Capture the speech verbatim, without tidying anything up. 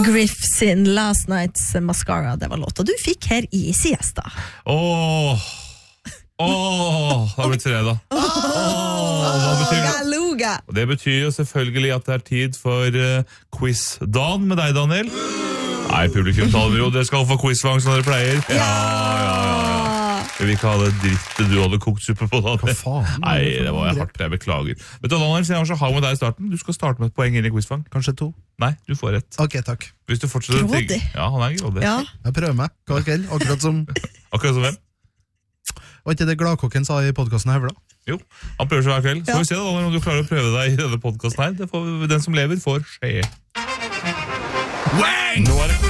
Griff sin Last Night's Mascara, det var låta du fikk her i siesta. Åh, åh, det har blitt fredag. Åh, hva betyr det? Luga. Og det betyr jo selvfølgelig at det er tid for uh, quiz-dagen med deg, Daniel. Nei, publikum taler jo, det skal få quizvang som dere pleier. Ja, ja, ja, ja. Jeg vil ikke ha det drittet du hadde kokt suppe på, Daniel. Hva faen? Nei, det var jeg hardt, jeg beklager. Vet du, Daniel, så jeg var så hard med deg i starten. Du skal starte med et poeng inn i quizvang. Kanskje to? Nei, du får ett. Ok, takk. Hvis du fortsetter å Grådig. tygge. Ja, han er grådig. Ja. Jeg prøver meg. Hva er det? Akkurat som... Akkurat som hvem? Var ikke det Gladkokken sa i podcasten Hevla? Jo, han prøver seg hver kveld. Så Ja. får vi se da, Daniel, om du klarer å prøve deg i denne podcasten her. Det får, den som lever får skje. Wang! Nå er det